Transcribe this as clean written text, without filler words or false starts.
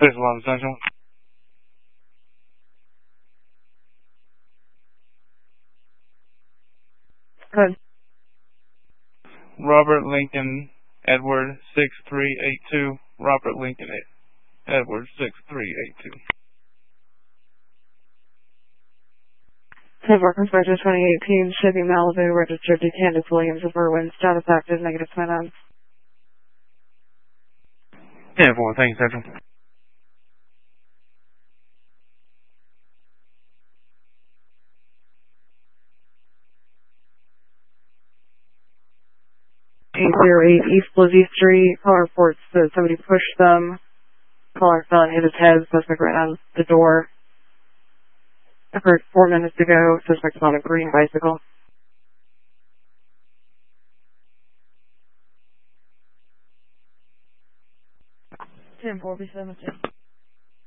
611 Central. Good. Robert Lincoln Edward 6382. Robert Lincoln Edward 6382. Have work inspector 2018, Chevy Malibu, registered to Candace Williams of Irwin, status active, negative sign-on. 10-4, thank you, Central. East Lizzie Street, call reports that somebody pushed them. Caller fell and hit his head, suspect ran on the door. Occurred 4 minutes ago, suspect on a green bicycle. 10-4, be 17.